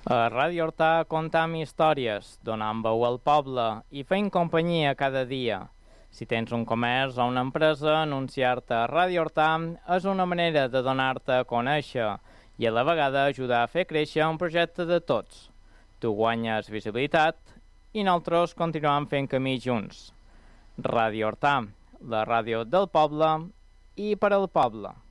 A Ràdio Hortà contam històries, donant veu al poble i fent companyia cada dia. Si tens un comerç o una empresa, anunciar-te a Ràdio Hortà és una manera de donar-te a conèixer i a la vegada ajudar a fer créixer un projecte de tots. Tu guanyes visibilitat i nosaltres continuem fent camí junts. Ràdio Hortà, la ràdio del poble i per al poble.